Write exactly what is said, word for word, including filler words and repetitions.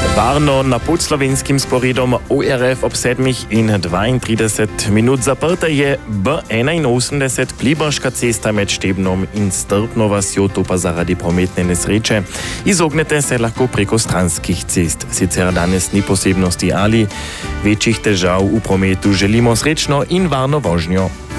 Varno na podslovenskim sporedom O R F ob sedmih in dvaintrideset minut zaprta je B enainosemdeset Pliberška cesta med Štebnom in Strpno vasjo, to pa zaradi prometne nesreče. Izognete se lahko preko stranskih cest. Sicer danes ni posebnosti ali večjih težav v prometu. Želimo srečno in varno vožnjo.